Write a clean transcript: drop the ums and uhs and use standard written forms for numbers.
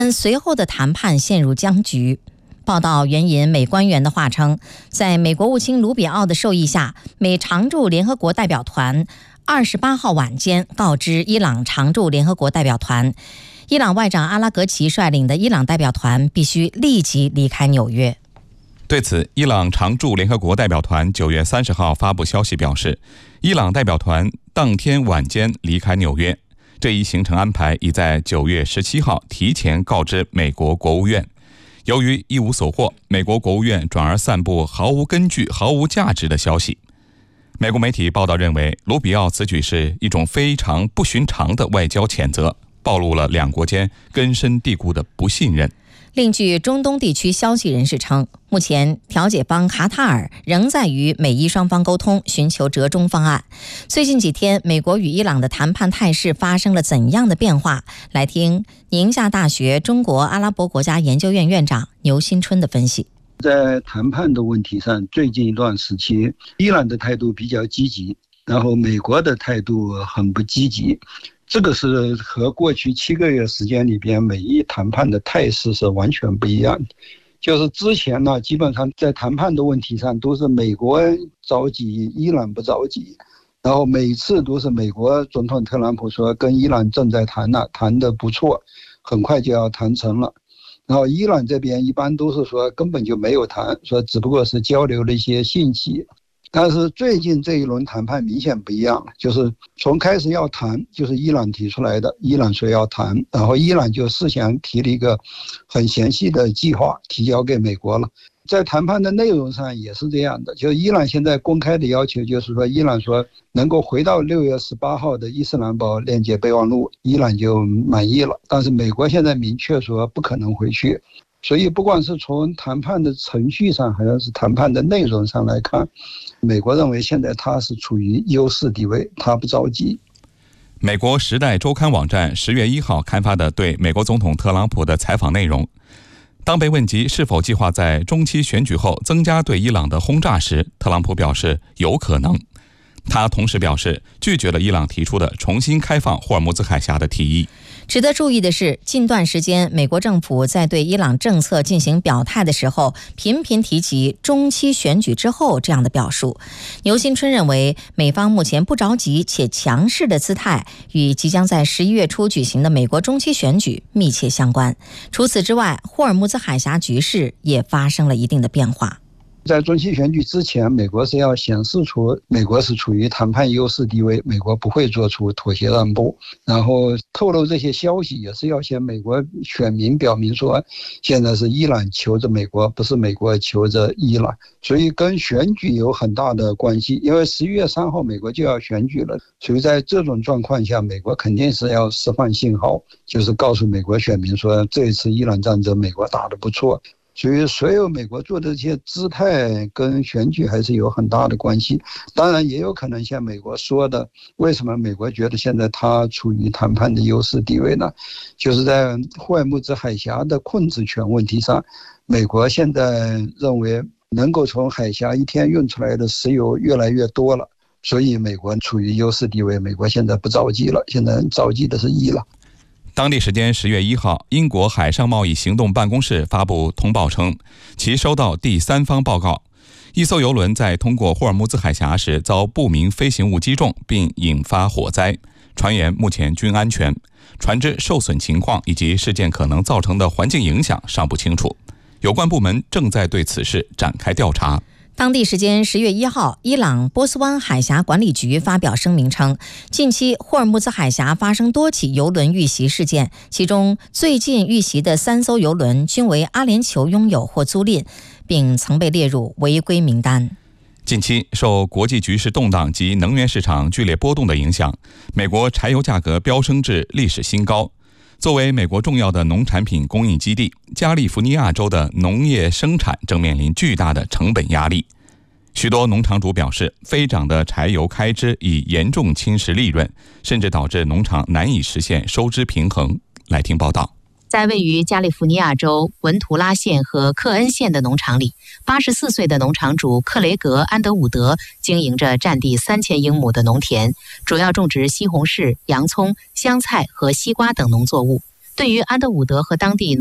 随后的谈判陷入僵局。报道援引美官员的话称，在美国务卿卢比奥的授意下，美常驻联合国代表团28号晚间告知伊朗常驻联合国代表团，伊朗外长阿拉格齐率领的伊朗代表团必须立即离开纽约。 对此，伊朗常驻联合国代表团9月30号发布消息表示，伊朗代表团当天晚间离开纽约，这一行程安排已在9月17号提前告知美国国务院。由于一无所获，美国国务院转而散布毫无根据、毫无价值的消息。美国媒体报道认为，卢比奥此举是一种非常不寻常的外交谴责，暴露了两国间根深蒂固的不信任。 另据中东地区消息人士称，目前调解方卡塔尔仍在与美伊双方沟通，寻求折中方案。最近几天，美国与伊朗的谈判态势发生了怎样的变化？来听宁夏大学中国阿拉伯国家研究院院长牛新春的分析。 在谈判的问题上，最近一段时期，伊朗的态度比较积极，然后美国的态度很不积极。这个是和过去7个月时间里边美伊谈判的态势是完全不一样的。就是之前呢，基本上在谈判的问题上都是美国着急，伊朗不着急，然后每次都是美国总统特朗普说跟伊朗正在谈了，谈得不错，很快就要谈成了。然后伊朗这边一般都是说根本就没有谈，说只不过是交流了一些信息。但是最近这一轮谈判明显不一样，就是从开始要谈就是伊朗提出来的，伊朗说要谈，然后伊朗就事先提了一个很详细的计划提交给美国了。在谈判的内容上也是这样的，就是伊朗现在公开的要求就是说，伊朗说能够回到6月18号的伊斯兰堡链接备忘录，伊朗就满意了。但是美国现在明确说不可能回去。所以不管是从谈判的程序上还是谈判的内容上来看，美国认为现在他是处于优势地位，他不着急。 美国《时代周刊》网站10月1号刊发的对美国总统特朗普的采访内容，当被问及是否计划在中期选举后增加对伊朗的轰炸时，特朗普表示有可能。他同时表示拒绝了伊朗提出的重新开放霍尔木兹海峡的提议。 值得注意的是，近段时间美国政府在对伊朗政策进行表态的时候，频频提及中期选举之后这样的表述。牛新春认为，美方目前不着急且强势的姿态与即将在11月初举行的美国中期选举密切相关。除此之外，霍尔木兹海峡局势也发生了一定的变化。 在中期选举之前，美国是要显示出美国是处于谈判优势地位，美国不会做出妥协让步，然后透露这些消息也是要向美国选民表明说，现在是伊朗求着美国，不是美国求着伊朗。所以跟选举有很大的关系，因为11月3号美国就要选举了，所以在这种状况下，美国肯定是要释放信号，就是告诉美国选民说，这一次伊朗战争美国打得不错。所以所有美国做的这些姿态跟选举还是有很大的关系。当然也有可能像美国说的，为什么美国觉得现在它处于谈判的优势地位呢？就是在霍尔木兹海峡的控制权问题上，美国现在认为能够从海峡一天运出来的石油越来越多了，所以美国处于优势地位，美国现在不着急了，现在着急的是伊朗。 当地时间10月1号，英国海上贸易行动办公室发布通报称，其收到第三方报告，一艘邮轮在通过霍尔木兹海峡时遭不明飞行物击中并引发火灾，船员目前均安全，船只受损情况以及事件可能造成的环境影响尚不清楚，有关部门正在对此事展开调查。 当地时间10月1号，伊朗波斯湾海峡管理局发表声明称，近期霍尔木兹海峡发生多起邮轮遇袭事件，其中最近遇袭的3艘邮轮均为阿联酋拥有或租赁，并曾被列入违规名单。 近期受国际局势动荡及能源市场剧烈波动的影响，美国柴油价格飙升至历史新高。作为美国重要的农产品供应基地，加利福尼亚州的农业生产正面临巨大的成本压力。许多农场主表示，飞涨的柴油开支已严重侵蚀利润，甚至导致农场难以实现收支平衡。来听报道。 在位于加利福尼亚州文图拉县和克恩县的农场里，84岁的农场主克雷格·安德伍德经营着占地3000英亩的农田，主要种植西红柿、洋葱、香菜和西瓜等农作物。 对于安德伍德和当地